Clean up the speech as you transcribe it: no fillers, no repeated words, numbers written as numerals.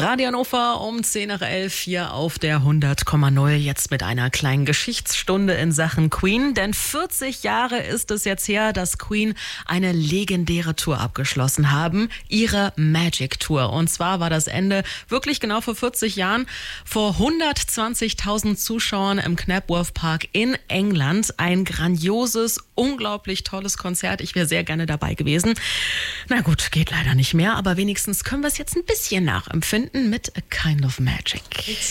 Radio Hannover um 10 nach 11 hier auf der 100,0. Jetzt mit einer kleinen Geschichtsstunde in Sachen Queen. Denn 40 Jahre ist es jetzt her, dass Queen eine legendäre Tour abgeschlossen haben. Ihre Magic Tour. Und zwar war das Ende wirklich genau vor 40 Jahren vor 120.000 Zuschauern im Knapworth Park in England. Ein grandioses, unglaublich tolles Konzert. Ich wäre sehr gerne dabei gewesen. Na gut, geht leider nicht mehr. Aber wenigstens können wir es jetzt ein bisschen nachempfinden mit A Kind of Magic.